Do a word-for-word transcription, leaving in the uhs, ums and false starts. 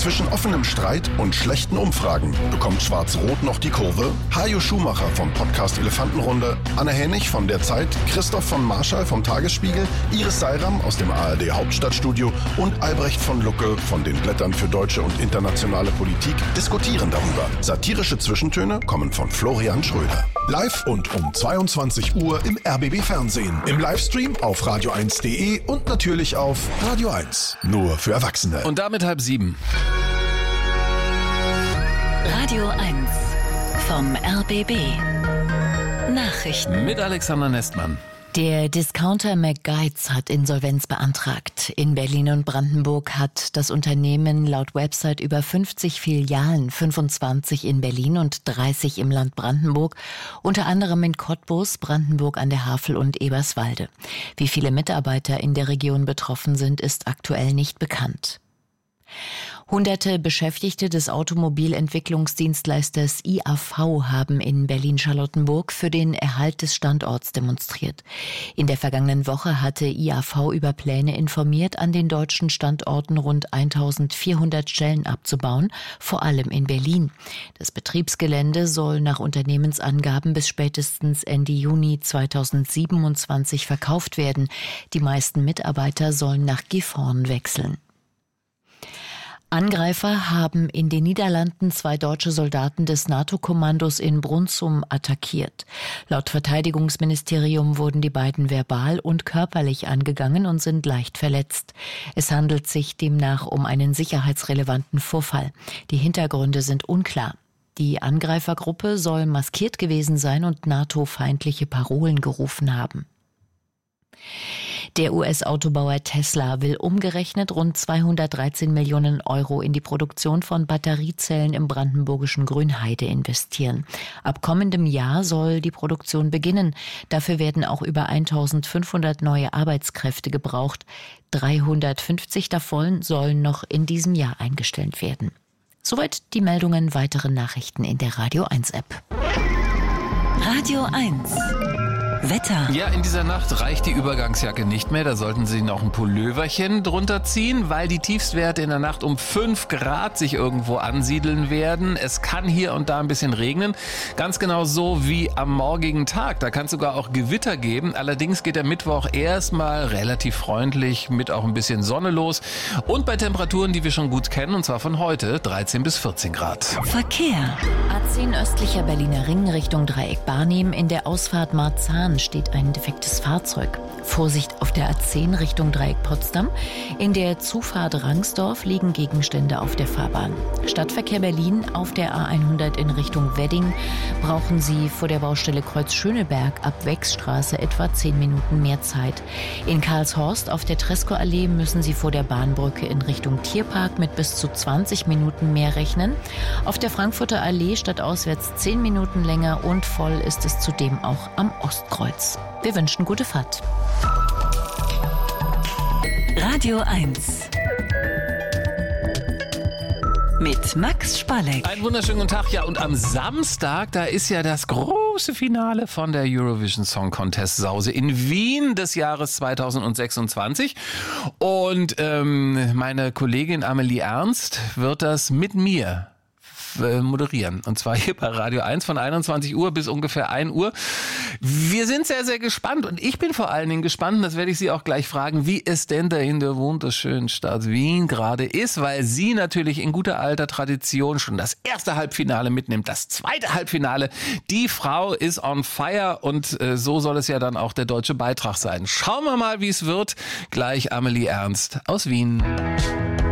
Zwischen offenem Streit und schlechten Umfragen bekommt Schwarz-Rot noch die Kurve? Hajo Schumacher vom Podcast Elefantenrunde, Anne Hennig von der Zeit, Christoph von Marschall vom Tagesspiegel, Iris Seiram aus dem A R D Hauptstadtstudio und Albrecht von Lucke von den Blättern für deutsche und internationale Politik diskutieren darüber. Satirische Zwischentöne kommen von Florian Schröder. Live und um zweiundzwanzig Uhr im R B B Fernsehen, im Livestream auf radio eins punkt de und natürlich auf Radio eins. Nur für Erwachsene. Und damit halb sieben. Radio eins vom R B B. Nachrichten. Mit Alexander Nestmann. Der Discounter McGuides hat Insolvenz beantragt. In Berlin und Brandenburg hat das Unternehmen laut Website über fünfzig Filialen, fünfundzwanzig in Berlin und dreißig im Land Brandenburg, unter anderem in Cottbus, Brandenburg an der Havel und Eberswalde. Wie viele Mitarbeiter in der Region betroffen sind, ist aktuell nicht bekannt. Hunderte Beschäftigte des Automobilentwicklungsdienstleisters I A V haben in Berlin-Charlottenburg für den Erhalt des Standorts demonstriert. In der vergangenen Woche hatte I A V über Pläne informiert, an den deutschen Standorten rund eintausendvierhundert Stellen abzubauen, vor allem in Berlin. Das Betriebsgelände soll nach Unternehmensangaben bis spätestens Ende Juni zweitausendsiebenundzwanzig verkauft werden. Die meisten Mitarbeiter sollen nach Gifhorn wechseln. Angreifer haben in den Niederlanden zwei deutsche Soldaten des NATO-Kommandos in Brunssum attackiert. Laut Verteidigungsministerium wurden die beiden verbal und körperlich angegangen und sind leicht verletzt. Es handelt sich demnach um einen sicherheitsrelevanten Vorfall. Die Hintergründe sind unklar. Die Angreifergruppe soll maskiert gewesen sein und NATO-feindliche Parolen gerufen haben. Der U S-Autobauer Tesla will umgerechnet rund zweihundertdreizehn Millionen Euro in die Produktion von Batteriezellen im brandenburgischen Grünheide investieren. Ab kommendem Jahr soll die Produktion beginnen. Dafür werden auch über eintausendfünfhundert neue Arbeitskräfte gebraucht. dreihundertfünfzig davon sollen noch in diesem Jahr eingestellt werden. Soweit die Meldungen. Weitere Nachrichten in der Radio eins App. Radio eins. Wetter. Ja, in dieser Nacht reicht die Übergangsjacke nicht mehr. Da sollten Sie noch ein Pulloverchen drunter ziehen, weil die Tiefstwerte in der Nacht um fünf Grad sich irgendwo ansiedeln werden. Es kann hier und da ein bisschen regnen. Ganz genau so wie am morgigen Tag. Da kann es sogar auch Gewitter geben. Allerdings geht der Mittwoch erstmal relativ freundlich mit auch ein bisschen Sonne los. Und bei Temperaturen, die wir schon gut kennen, und zwar von heute, dreizehn bis vierzehn Grad. Verkehr. A zehn östlicher Berliner Ring Richtung Dreieck Barnim. In der Ausfahrt Marzahn steht ein defektes Fahrzeug. Vorsicht auf der A zehn Richtung Dreieck Potsdam. In der Zufahrt Rangsdorf liegen Gegenstände auf der Fahrbahn. Stadtverkehr Berlin auf der A hundert in Richtung Wedding brauchen Sie vor der Baustelle Kreuz Schöneberg ab Wechsstraße etwa zehn Minuten mehr Zeit. In Karlshorst auf der Treskow-Allee müssen Sie vor der Bahnbrücke in Richtung Tierpark mit bis zu zwanzig Minuten mehr rechnen. Auf der Frankfurter Allee stadtauswärts zehn Minuten länger und voll ist es zudem auch am Ostkreuz. Wir wünschen gute Fahrt. Radio eins. Mit Max Spalleck. Einen wunderschönen guten Tag. Ja, und am Samstag, da ist ja das große Finale von der Eurovision Song Contest Sause in Wien des Jahres zweitausendsechsundzwanzig. Und ähm, meine Kollegin Amelie Ernst wird das mit mir moderieren. Und zwar hier bei Radio eins von einundzwanzig Uhr bis ungefähr ein Uhr. Wir sind sehr, sehr gespannt und ich bin vor allen Dingen gespannt, und das werde ich Sie auch gleich fragen, wie es denn da in der wunderschönen Stadt Wien gerade ist, weil sie natürlich in guter alter Tradition schon das erste Halbfinale mitnimmt, das zweite Halbfinale. Die Frau ist on fire und äh, so soll es ja dann auch der deutsche Beitrag sein. Schauen wir mal, wie es wird. Gleich Amelie Ernst aus Wien.